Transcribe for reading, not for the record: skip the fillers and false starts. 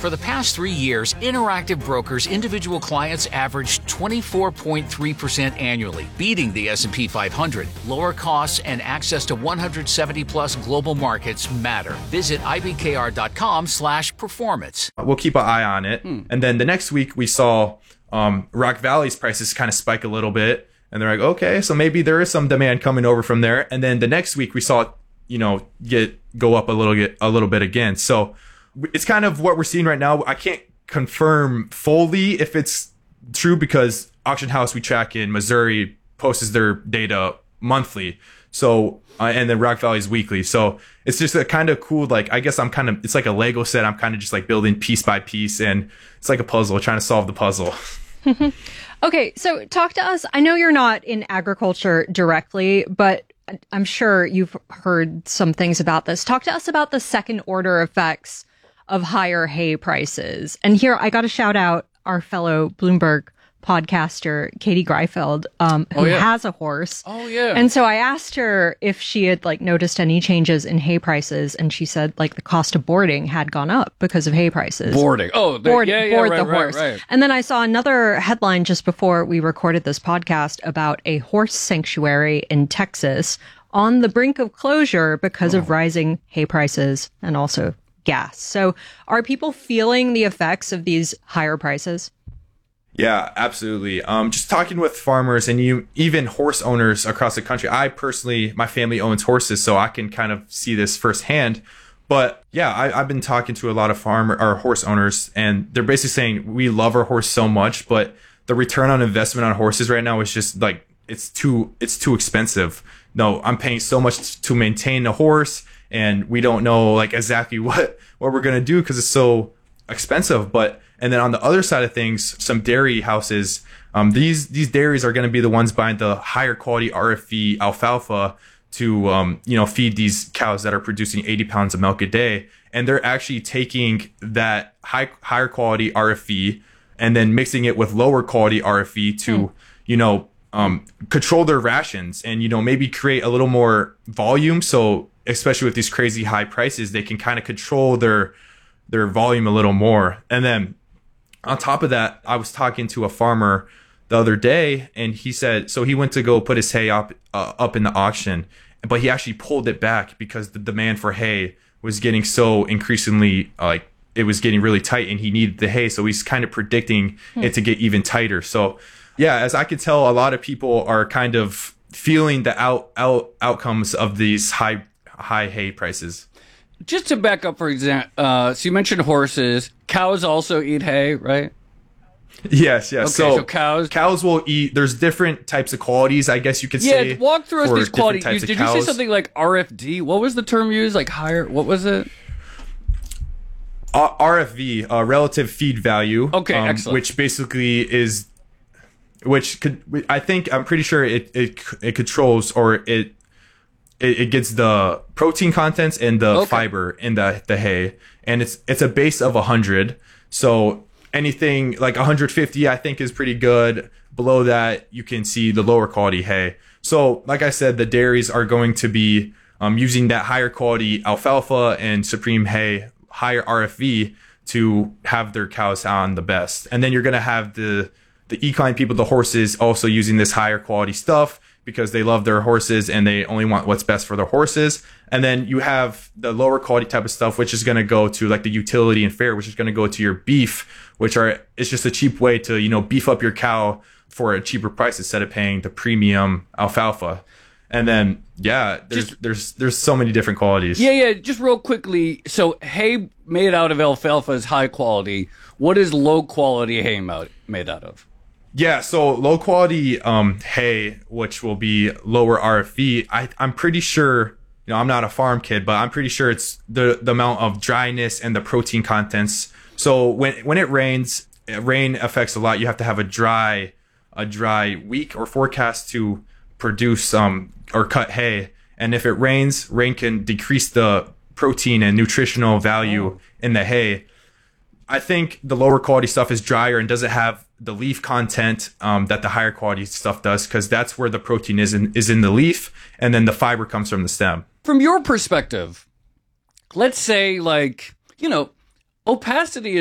For the past 3 years, Interactive Brokers individual clients averaged 24.3% annually, beating the S&P 500. Lower costs and access to 170-plus global markets matter. Visit ibkr.com/performance. We'll keep an eye on it. And then the next week, we saw Rock Valley's prices kind of spike a little bit. And they're like, okay, so maybe there is some demand coming over from there. And then the next week, we saw it, go up a little bit again. So it's kind of what we're seeing right now. I can't confirm fully if it's true because Auction House we track in Missouri posts their data monthly. So and then Rock Valley's weekly. So it's just a kind of cool, like, I guess it's like a Lego set. I'm kind of just like building piece by piece, and it's like a puzzle, trying to solve the puzzle. Okay, so talk to us. I know you're not in agriculture directly, but I'm sure you've heard some things about this. Talk to us about the second order effects of higher hay prices. And here I got to shout out our fellow Bloomberg podcaster, Katie Greifeld, who has a horse. Oh, yeah. And so I asked her if she had noticed any changes in hay prices. And she said the cost of boarding had gone up because of hay prices. Boarding. Oh, board the horse. Right. And then I saw another headline just before we recorded this podcast about a horse sanctuary in Texas on the brink of closure because of rising hay prices and also gas. So are people feeling the effects of these higher prices? Yeah, absolutely. Just talking with farmers and even horse owners across the country. My family owns horses, so I can kind of see this firsthand. But yeah, I've been talking to a lot of horse owners, and they're basically saying we love our horse so much, but the return on investment on horses right now is just it's too expensive. No, I'm paying so much to maintain a horse, and we don't know exactly what we're gonna do because it's so expensive. And then on the other side of things, some dairy houses, these dairies are going to be the ones buying the higher quality RFV alfalfa to feed these cows that are producing 80 pounds of milk a day, and they're actually taking that higher quality RFV and then mixing it with lower quality RFV to control their rations and maybe create a little more volume. So especially with these crazy high prices, they can kind of control their volume a little more. And then on top of that, I was talking to a farmer the other day, and he said, so he went to go put his hay up in the auction, but he actually pulled it back because the demand for hay was getting so increasingly, it was getting really tight, and he needed the hay. So he's kind of predicting it to get even tighter. So yeah, as I could tell, a lot of people are kind of feeling the outcomes of these high hay prices. Just to back up, for example, so you mentioned horses. Cows also eat hay, right? Yes. Okay, so cows will eat. There's different types of qualities, I guess you could say. Yeah, walk through us these qualities. Did you say cows. something like RFD? What was the term used? Higher? What was it? RFV, relative feed value. Okay, excellent. Which basically is, I'm pretty sure it controls, or it gets the protein contents and the fiber in the hay, and it's a base of 100. So anything like 150, I think, is pretty good. Below that, you can see the lower quality hay. So like I said, the dairies are going to be using that higher quality alfalfa and supreme hay, higher RFV, to have their cows on the best. And then you're going to have the equine people, the horses, also using this higher quality stuff because they love their horses and they only want what's best for their horses. And then you have the lower quality type of stuff, which is going to go to the utility and fare, which is going to go to your beef, it's just a cheap way to, beef up your cow for a cheaper price instead of paying the premium alfalfa. And then, there's so many different qualities. Yeah. Just real quickly. So hay made out of alfalfa is high quality. What is low quality hay made out of? Yeah, so low quality hay, which will be lower RFV, I'm pretty sure, I'm not a farm kid, but I'm pretty sure it's the amount of dryness and the protein contents. So when it rains, rain affects a lot. You have to have a dry week or forecast to produce or cut hay. And if it rains, rain can decrease the protein and nutritional value in the hay. I think the lower quality stuff is drier and doesn't have the leaf content that the higher quality stuff does, because that's where the protein is in the leaf, and then the fiber comes from the stem. From your perspective, let's say opacity